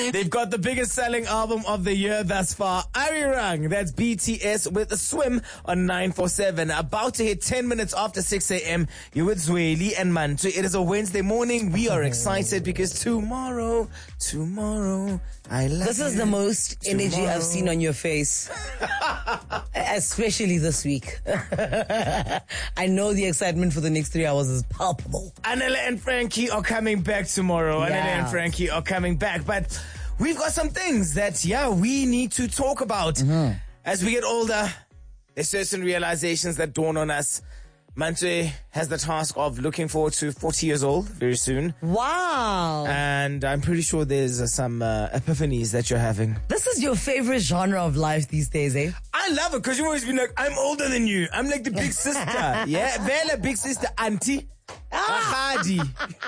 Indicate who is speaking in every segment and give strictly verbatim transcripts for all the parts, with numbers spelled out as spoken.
Speaker 1: They've got the biggest selling album of the year thus far, Arirang. That's B T S with a Swim on nine four seven. About to hit ten minutes after six a.m. You're with Zweli and Mantu. It is a Wednesday morning. We are excited because tomorrow, tomorrow, I love
Speaker 2: This is
Speaker 1: you.
Speaker 2: the most energy
Speaker 1: Tomorrow.
Speaker 2: I've seen on your face. Especially this week. I know the excitement for the next three hours is palpable.
Speaker 1: Anela and Frankie are coming back tomorrow.
Speaker 2: Yeah.
Speaker 1: Anela and Frankie are coming back. But we've got some things that, yeah, we need to talk about. Mm-hmm. As we get older, there's certain realizations that dawn on us. Mantwe has the task of looking forward to forty years old very soon.
Speaker 2: Wow.
Speaker 1: And I'm pretty sure there's uh, some uh, epiphanies that you're having.
Speaker 2: This is your favorite genre of life these days, eh?
Speaker 1: I love it because you've always been like, I'm older than you. I'm like the big sister. Yeah, Bella, big sister, auntie. Ahadi.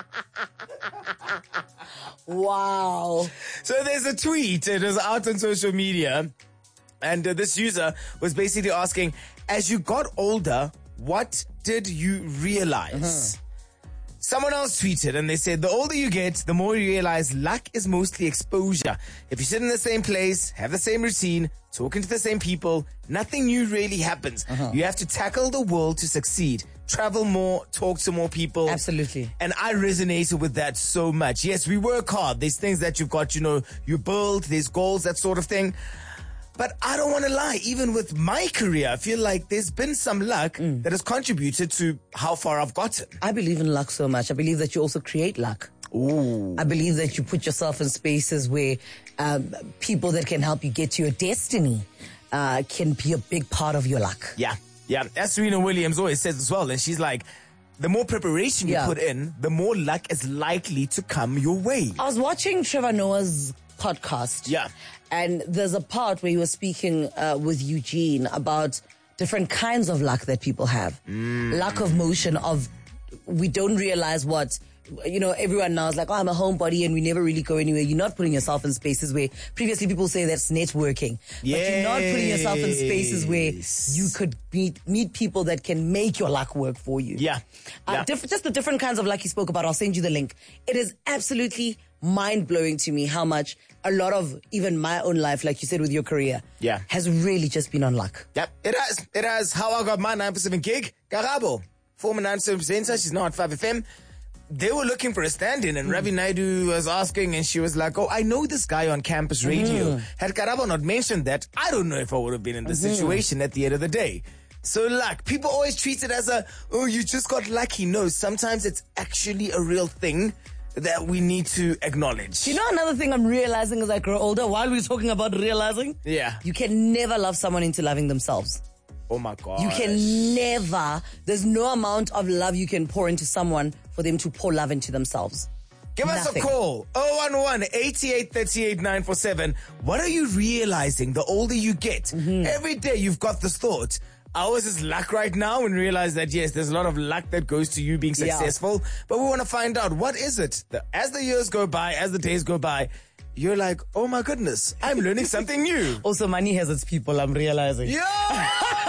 Speaker 2: Wow.
Speaker 1: So there's a tweet. It was out on social media. And uh, this user was basically asking, as you got older, what did you realize? Uh-huh. Someone else tweeted and they said, the older you get, the more you realize luck is mostly exposure. If you sit in the same place, have the same routine, talking to the same people, nothing new really happens. Uh-huh. You have to tackle the world to succeed. Travel more, talk to more people.
Speaker 2: Absolutely.
Speaker 1: And I resonated with that so much. Yes, we work hard. There's things that you've got, you know, you build, there's goals, that sort of thing. But I don't want to lie, even with my career, I feel like there's been some luck mm. that has contributed to how far I've gotten.
Speaker 2: I believe in luck so much. I believe that you also create luck.
Speaker 1: Ooh.
Speaker 2: I believe that you put yourself in spaces where um, people that can help you get to your destiny uh, can be a big part of your luck.
Speaker 1: Yeah, yeah. As Serena Williams always says as well, and she's like, the more preparation you yeah. put in, the more luck is likely to come your way.
Speaker 2: I was watching Trevor Noah's podcast.
Speaker 1: Yeah.
Speaker 2: And there's a part where he was speaking uh, with Eugene about different kinds of luck that people have. Mm. Luck of motion, of we don't realize what, you know, everyone now is like, oh, I'm a homebody and we never really go anywhere. You're not putting yourself in spaces where previously people say that's networking.
Speaker 1: Yes.
Speaker 2: But you're not putting yourself in spaces where you could meet, meet people that can make your luck work for you.
Speaker 1: Yeah.
Speaker 2: Uh,
Speaker 1: yeah.
Speaker 2: Diff- just the different kinds of luck he spoke about. I'll send you the link. It is absolutely mind-blowing to me how much a lot of even my own life, like you said with your career,
Speaker 1: yeah,
Speaker 2: has really just been on luck.
Speaker 1: Yep, it has. It has. How I got my nine four seven gig, Garabo, former nine four seven presenter, she's now at five F M. They were looking for a stand-in and mm. Ravi Naidu was asking and she was like, oh, I know this guy on campus radio. Mm. Had Garabo not mentioned that, I don't know if I would have been in this mm-hmm. situation at the end of the day. So luck, people always treat it as a, oh, you just got lucky. No, sometimes it's actually a real thing that we need to acknowledge.
Speaker 2: You know, another thing I'm realizing as I grow older, while we're talking about realizing,
Speaker 1: yeah,
Speaker 2: you can never love someone into loving themselves.
Speaker 1: Oh my God.
Speaker 2: You can never, there's no amount of love you can pour into someone for them to pour love into themselves.
Speaker 1: Give Nothing. us a call. oh one one, eight eight three eight, nine four seven. What are you realizing the older you get? Mm-hmm. Every day you've got this thought, ours is luck right now, and realize that, yes, there's a lot of luck that goes to you being successful. Yeah. But we want to find out, what is it? That as the years go by, as the days go by, you're like, oh my goodness, I'm learning something new.
Speaker 2: Also, money has its people, I'm realizing.
Speaker 1: Yeah!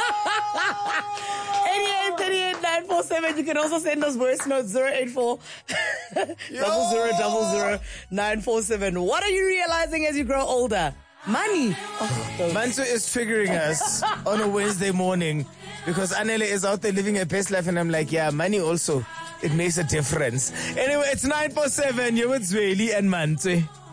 Speaker 2: eighty-eight thirty-eight nine four seven. You can also send us voice notes zero eight four double zero double zero nine four seven. What are you realizing as you grow older? Money.
Speaker 1: Oh, Mansu is triggering us on a Wednesday morning because Anele is out there living her best life and I'm like, yeah, money also, it makes a difference. Anyway, it's nine four seven. You're with Zweli and Mansu.